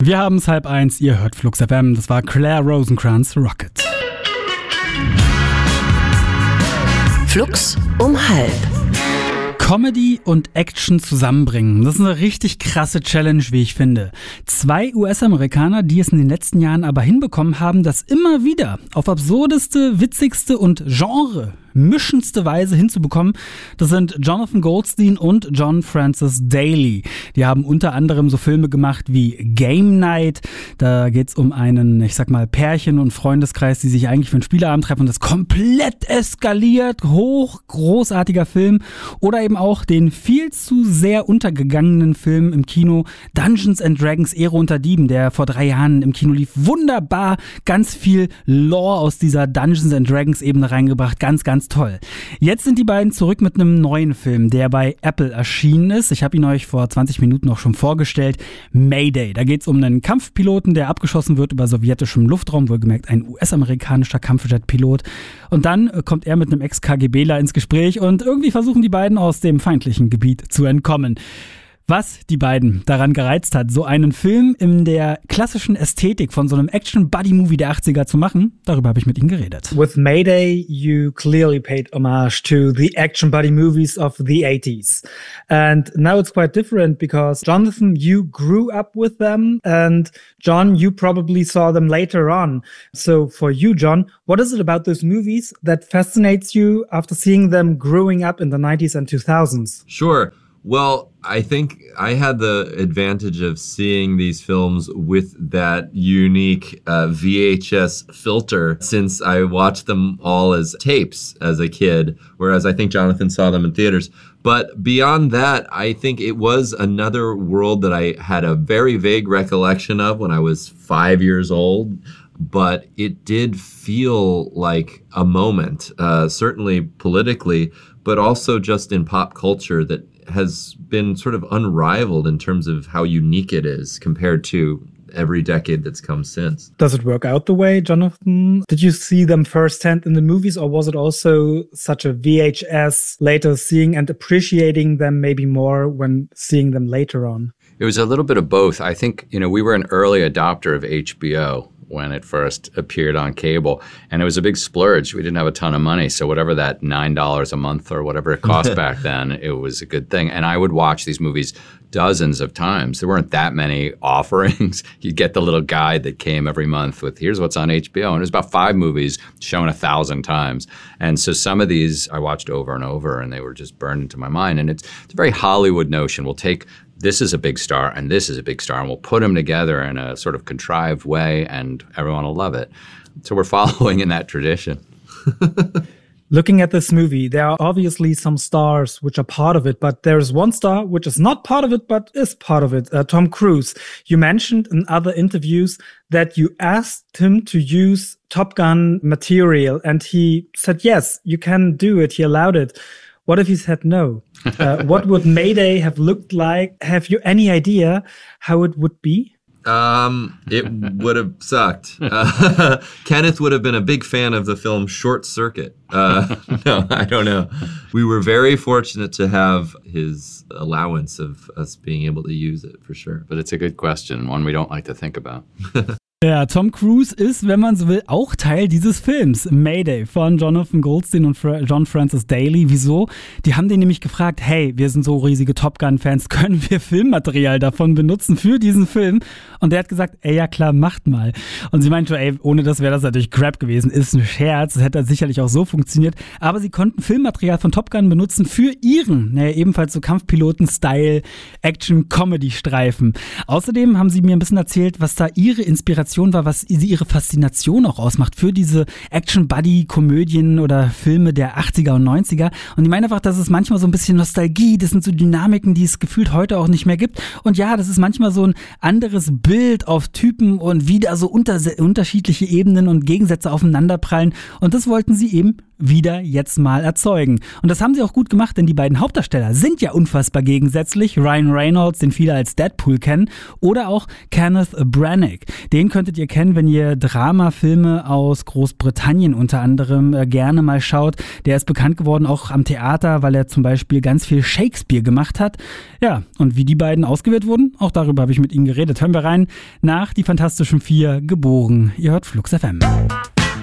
Wir haben es 12:30, ihr hört Flux FM, das war Claire Rosenkranz, Rocket. Flux um 12. Comedy und Action zusammenbringen. Das ist eine richtig krasse Challenge, wie ich finde. 2 US-Amerikaner, die es in den letzten Jahren aber hinbekommen haben, das immer wieder auf absurdeste, witzigste und genre-mischendste Weise hinzubekommen. Das sind Jonathan Goldstein und John Francis Daly. Die haben unter anderem so Filme gemacht wie Game Night. Da geht's um einen, ich sag mal, Pärchen und Freundeskreis, die sich eigentlich für einen Spieleabend treffen und das komplett eskaliert. Großartiger Film. Oder eben auch den viel zu sehr untergegangenen Film im Kino Dungeons & Dragons Ehre unter Dieben, der vor 3 Jahren im Kino lief. Wunderbar, ganz viel Lore aus dieser Dungeons & Dragons Ebene reingebracht. Ganz, ganz toll. Jetzt sind die beiden zurück mit einem neuen Film, der bei Apple erschienen ist. Ich habe ihn euch vor 20 Minuten auch schon vorgestellt. Mayday. Da geht es um einen Kampfpiloten, der abgeschossen wird über sowjetischem Luftraum, wohlgemerkt ein US-amerikanischer Kampfjet-Pilot. Und dann kommt er mit einem Ex-KGBler ins Gespräch und irgendwie versuchen die beiden aus dem feindlichen Gebiet zu entkommen. Was die beiden daran gereizt hat, so einen Film in der klassischen Ästhetik von so einem Action-Buddy-Movie der 80er zu machen, darüber habe ich mit ihnen geredet. With Mayday, you clearly paid homage to the action-buddy movies of the 80s. And now it's quite different because, Jonathan, you grew up with them, and John, you probably saw them later on. So for you, John, what is it about those movies that fascinates you after seeing them growing up in the 90s and 2000s? Sure. Well, I think I had the advantage of seeing these films with that unique VHS filter since I watched them all as tapes as a kid, whereas I think Jonathan saw them in theaters. But beyond that, I think it was another world that I had a very vague recollection of when I was 5 years old. But it did feel like a moment, certainly politically, but also just in pop culture that has been sort of unrivaled in terms of how unique it is compared to every decade that's come since. Does it work out the way, Jonathan? Did you see them firsthand in the movies, or was it also such a VHS later seeing and appreciating them maybe more when seeing them later on? It was a little bit of both. I think, we were an early adopter of HBO when it first appeared on cable. And it was a big splurge. We didn't have a ton of money. So whatever that $9 a month or whatever it cost back then, it was a good thing. And I would watch these movies dozens of times. There weren't that many offerings. You'd get the little guide that came every month with, here's what's on HBO. And it was about 5 movies shown 1,000 times. And so some of these I watched over and over, and they were just burned into my mind. And it's a very Hollywood notion. We'll take this is a big star and this is a big star, and we'll put them together in a sort of contrived way, and everyone will love it. So we're following in that tradition. Looking at this movie, there are obviously some stars which are part of it, but there's one star which is not part of it, but is part of it, Tom Cruise. You mentioned in other interviews that you asked him to use Top Gun material, and he said, yes, you can do it. He allowed it. What if he said no? What would Mayday have looked like? Have you any idea how it would be? It would have sucked. Kenneth would have been a big fan of the film Short Circuit. No, I don't know. We were very fortunate to have his allowance of us being able to use it, for sure. But it's a good question, one we don't like to think about. Ja, Tom Cruise ist, wenn man so will, auch Teil dieses Films Mayday von Jonathan Goldstein und John Francis Daly. Wieso? Die haben den nämlich gefragt, hey, wir sind so riesige Top Gun-Fans, können wir Filmmaterial davon benutzen für diesen Film? Und der hat gesagt, ey, ja klar, macht mal. Und sie meinte, ey, ohne das wäre das natürlich Crap gewesen, ist ein Scherz, das hätte sicherlich auch so funktioniert. Aber sie konnten Filmmaterial von Top Gun benutzen für ihren, ebenfalls so Kampfpiloten-Style Action-Comedy-Streifen. Außerdem haben sie mir ein bisschen erzählt, was da ihre Inspiration war, was ihre Faszination auch ausmacht für diese Action-Buddy-Komödien oder Filme der 80er und 90er. Und ich meine einfach, dass es manchmal so ein bisschen Nostalgie, das sind so Dynamiken, die es gefühlt heute auch nicht mehr gibt. Und ja, das ist manchmal so ein anderes Bild auf Typen und wie da so unterschiedliche Ebenen und Gegensätze aufeinanderprallen. Und das wollten sie eben wieder jetzt mal erzeugen. Und das haben sie auch gut gemacht, denn die beiden Hauptdarsteller sind ja unfassbar gegensätzlich. Ryan Reynolds, den viele als Deadpool kennen, oder auch Kenneth Branagh. Den könntet ihr kennen, wenn ihr Dramafilme aus Großbritannien unter anderem gerne mal schaut. Der ist bekannt geworden auch am Theater, weil er zum Beispiel ganz viel Shakespeare gemacht hat. Ja, und wie die beiden ausgewählt wurden, auch darüber habe ich mit ihnen geredet. Hören wir rein nach Die Fantastischen Vier, geboren. Ihr hört Flux FM.